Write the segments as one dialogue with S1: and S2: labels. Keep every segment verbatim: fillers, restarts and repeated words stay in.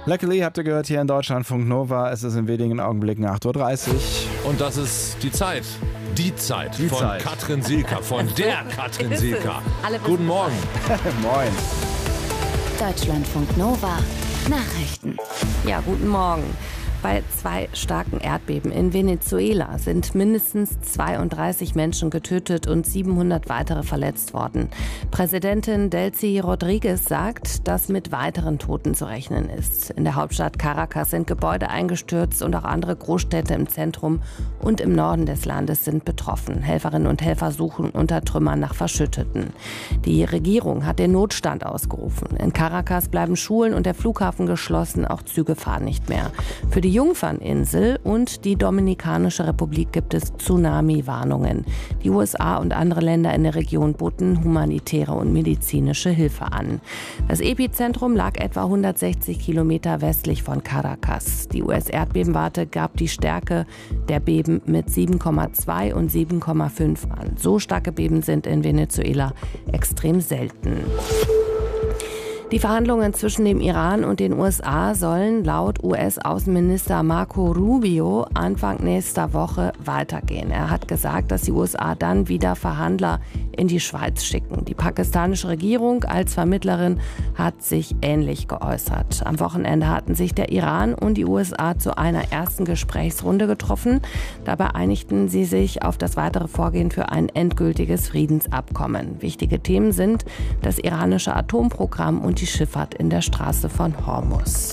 S1: Luckily habt ihr gehört hier in Deutschlandfunk Nova. Es ist in wenigen Augenblicken acht Uhr dreißig.
S2: Und das ist die Zeit. Die Zeit
S1: Die
S2: von
S1: Zeit.
S2: Katrin Silka, von der Katrin Silka. Guten Morgen.
S1: Moin.
S3: Deutschlandfunk Nova. Nachrichten.
S4: Ja, guten Morgen. Bei zwei starken Erdbeben in Venezuela sind mindestens zweiunddreißig Menschen getötet und siebenhundert weitere verletzt worden. Präsidentin Delcy Rodriguez sagt, dass mit weiteren Toten zu rechnen ist. In der Hauptstadt Caracas sind Gebäude eingestürzt und auch andere Großstädte im Zentrum und im Norden des Landes sind betroffen. Helferinnen und Helfer suchen unter Trümmern nach Verschütteten. Die Regierung hat den Notstand ausgerufen. In Caracas bleiben Schulen und der Flughafen geschlossen, auch Züge fahren nicht mehr. Für die Jungferninsel und die Dominikanische Republik gibt es Tsunami-Warnungen. Die U S A und andere Länder in der Region boten humanitäre und medizinische Hilfe an. Das Epizentrum lag etwa hundertsechzig Kilometer westlich von Caracas. Die U S-Erdbebenwarte gab die Stärke der Beben mit sieben Komma zwei und sieben Komma fünf an. So starke Beben sind in Venezuela extrem selten. Die Verhandlungen zwischen dem Iran und den U S A sollen laut U S-Außenminister Marco Rubio Anfang nächster Woche weitergehen. Er hat gesagt, dass die U S A dann wieder Verhandler in die Schweiz schicken. Die pakistanische Regierung als Vermittlerin hat sich ähnlich geäußert. Am Wochenende hatten sich der Iran und die U S A zu einer ersten Gesprächsrunde getroffen. Dabei einigten sie sich auf das weitere Vorgehen für ein endgültiges Friedensabkommen. Wichtige Themen sind das iranische Atomprogramm und die Schifffahrt in der Straße von Hormuz.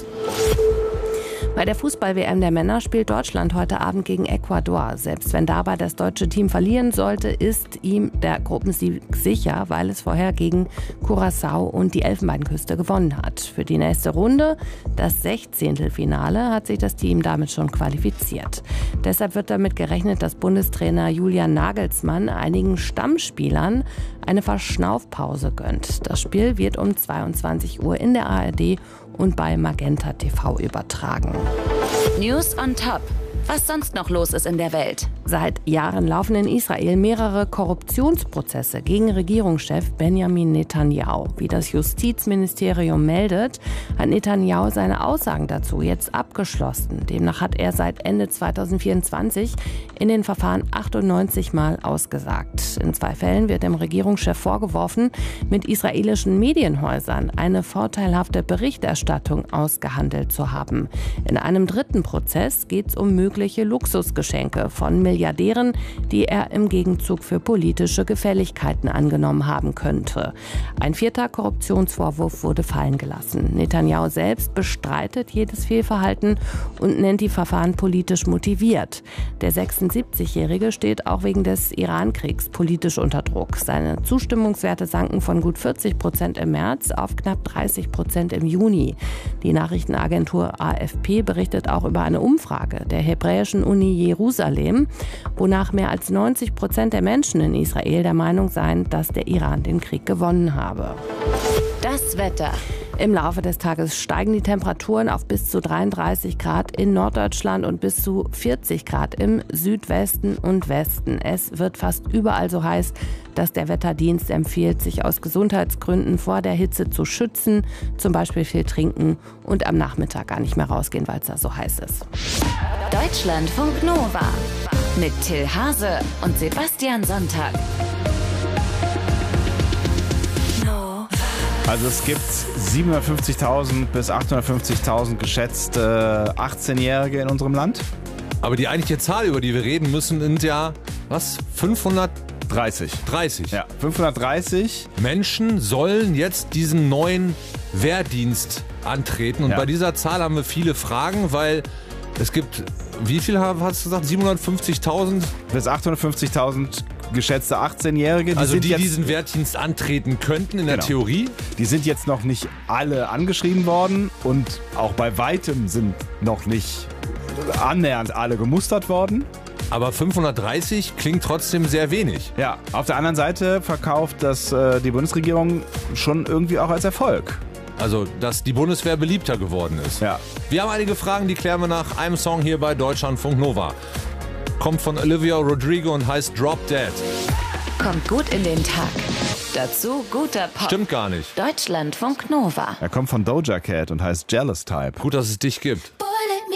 S4: Bei der Fußball-W M der Männer spielt Deutschland heute Abend gegen Ecuador. Selbst wenn dabei das deutsche Team verlieren sollte, ist ihm der Gruppensieg sicher, weil es vorher gegen Curaçao und die Elfenbeinküste gewonnen hat. Für die nächste Runde, das Sechzehntelfinale, hat sich das Team damit schon qualifiziert. Deshalb wird damit gerechnet, dass Bundestrainer Julian Nagelsmann einigen Stammspielern eine Verschnaufpause gönnt. Das Spiel wird um zweiundzwanzig Uhr in der A R D und bei Magenta T V übertragen.
S3: News on Top. Was sonst noch los ist in der Welt?
S4: Seit Jahren laufen in Israel mehrere Korruptionsprozesse gegen Regierungschef Benjamin Netanyahu. Wie das Justizministerium meldet, hat Netanyahu seine Aussagen dazu jetzt abgeschlossen. Demnach hat er seit Ende zweitausendvierundzwanzig in den Verfahren achtundneunzig Mal ausgesagt. In zwei Fällen wird dem Regierungschef vorgeworfen, mit israelischen Medienhäusern eine vorteilhafte Berichterstattung ausgehandelt zu haben. In einem dritten Prozess geht es um mögliche Luxusgeschenke von Milliardären, die er im Gegenzug für politische Gefälligkeiten angenommen haben könnte. Ein vierter Korruptionsvorwurf wurde fallen gelassen. Netanyahu selbst bestreitet jedes Fehlverhalten und nennt die Verfahren politisch motiviert. Der sechsundsiebzigjährige steht auch wegen des Iran-Kriegs politisch unter Druck. Seine Zustimmungswerte sanken von gut vierzig Prozent im März auf knapp dreißig Prozent im Juni. Die Nachrichtenagentur A F P berichtet auch über eine Umfrage der Hebräischen Uni Jerusalem, wonach mehr als neunzig Prozent der Menschen in Israel der Meinung seien, dass der Iran den Krieg gewonnen habe.
S3: Das Wetter.
S4: Im Laufe des Tages steigen die Temperaturen auf bis zu dreiunddreißig Grad in Norddeutschland und bis zu vierzig Grad im Südwesten und Westen. Es wird fast überall so heiß, dass der Wetterdienst empfiehlt, sich aus Gesundheitsgründen vor der Hitze zu schützen, zum Beispiel viel trinken und am Nachmittag gar nicht mehr rausgehen, weil es da so heiß ist.
S3: Deutschlandfunk Nova. Mit Till Hase und Sebastian Sonntag.
S1: Also es gibt siebenhundertfünfzigtausend bis achthundertfünfzigtausend geschätzte achtzehnjährige in unserem Land.
S2: Aber die eigentliche Zahl, über die wir reden müssen, sind ja, was, fünfhundertdreißig
S1: dreißig. Ja, fünfhundertdreißig.
S2: Menschen sollen jetzt diesen neuen Wehrdienst antreten. Und
S1: Ja.
S2: bei dieser Zahl haben wir viele Fragen, weil es gibt, wie viel hast du gesagt, siebenhundertfünfzigtausend?
S1: Bis achthundertfünfzigtausend geschätzte achtzehnjährige. Die
S2: Also
S1: sind
S2: die
S1: jetzt,
S2: diesen Wehrdienst antreten könnten in der
S1: Genau.
S2: Theorie.
S1: Die sind jetzt noch nicht alle angeschrieben worden und auch bei weitem sind noch nicht annähernd alle gemustert worden.
S2: Aber fünfhundertdreißig klingt trotzdem sehr wenig.
S1: Ja, auf der anderen Seite verkauft das äh, die Bundesregierung schon irgendwie auch als Erfolg.
S2: Also, dass die Bundeswehr beliebter geworden ist.
S1: Ja.
S2: Wir haben einige Fragen, die klären wir nach einem Song hier bei Deutschlandfunk Nova. Kommt von Olivia Rodrigo und heißt Drop Dead.
S3: Kommt gut in den Tag. Dazu guter Pop.
S2: Stimmt gar nicht.
S3: Deutschlandfunk Nova.
S1: Er kommt von Doja Cat und heißt Jealous Type.
S2: Gut, dass es dich gibt.